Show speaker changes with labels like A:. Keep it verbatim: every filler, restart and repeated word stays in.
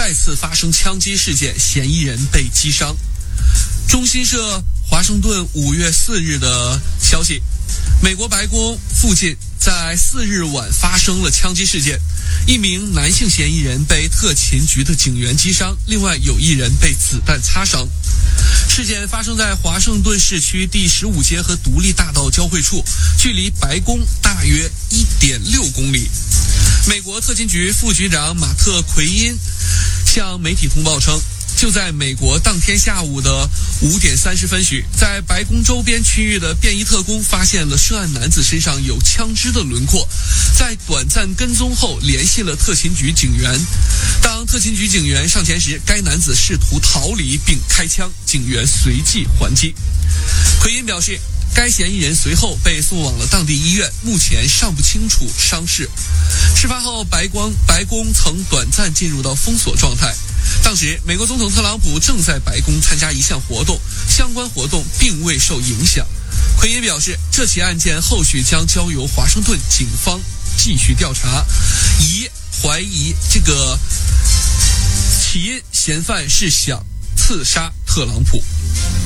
A: 再次发生枪击事件，嫌疑人被击伤。中新社华盛顿五月四日的消息，美国白宫附近在四日晚发生了枪击事件，一名男性嫌疑人被特勤局的警员击伤，另外有一人被子弹擦伤。事件发生在华盛顿市区第十五街和独立大道交汇处，距离白宫大约 一点六公里。美国特勤局副局长马特·奎因向媒体通报称，就在美国当天下午的五点三十分许，在白宫周边区域的便衣特工发现了涉案男子身上有枪支的轮廓，在短暂跟踪后联系了特勤局警员。当特勤局警员上前时，该男子试图逃离并开枪，警员随即还击。奎因表示，该嫌疑人随后被送往了当地医院，目前尚不清楚伤势。事发后，白宫白宫曾短暂进入到封锁状态。当时，美国总统特朗普正在白宫参加一项活动，相关活动并未受影响。奎因表示，这起案件后续将交由华盛顿警方继续调查，疑怀疑这个起因嫌犯是想刺杀特朗普。